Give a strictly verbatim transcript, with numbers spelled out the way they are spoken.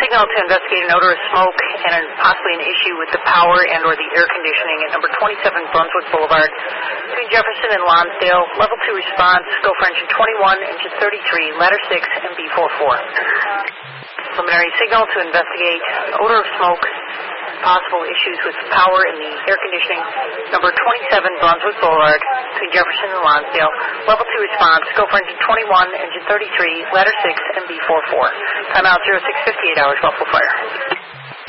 signal to investigate an odor of smoke and an, possibly an issue with the power and or the air conditioning at number twenty-seven Brunswick Boulevard between Jefferson and Lonsdale. Level two response, go for engine twenty-one, engine thirty-three, ladder six, and B forty-four. Preliminary signal to investigate odor of smoke, possible issues with power in the air conditioning, number twenty-seven Brunswick Boulevard between Jefferson and Lonsdale. Level two response, go for engine twenty-one, engine thirty-three, ladder six, and B forty-four. Timeout zero six fifty-eight hours, Buffalo Fire.